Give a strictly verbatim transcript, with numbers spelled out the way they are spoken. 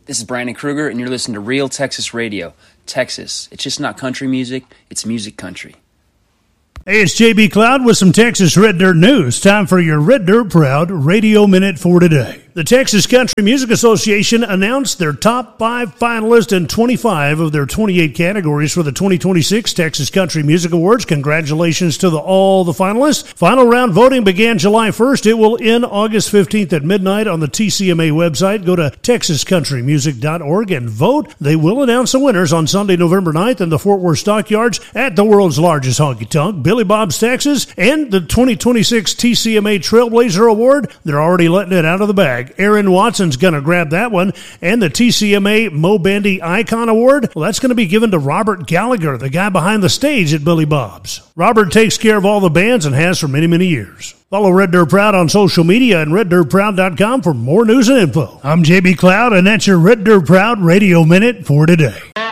This is Brandon Kruger, and you're listening to Real Texas Radio. Texas, it's just not country music, it's music country. Hey, it's J B Cloud with some Texas Red Dirt news. Time for your Red Dirt Proud Radio Minute for today. The Texas Country Music Association announced their top five finalists in twenty-five of their twenty-eight categories for the twenty twenty-six Texas Country Music Awards. Congratulations to the, all the finalists. Final round voting began July first. It will end August fifteenth at midnight on the T C M A website. Go to texas country music dot org and vote. They will announce the winners on Sunday, November ninth in the Fort Worth Stockyards at the world's largest honky-tonk, Billy Bob's Texas, and the twenty twenty-six T C M A Trailblazer Award. They're already letting it out of the bag. Aaron Watson's going to grab that one. And the T C M A Mo Bandy Icon Award, well, that's going to be given to Robert Gallagher, the guy behind the stage at Billy Bob's. Robert takes care of all the bands and has for many, many years. Follow Red Dirt Proud on social media and red dirt proud dot com for more news and info. I'm J B Cloud, and that's your Red Dirt Proud Radio Minute for today.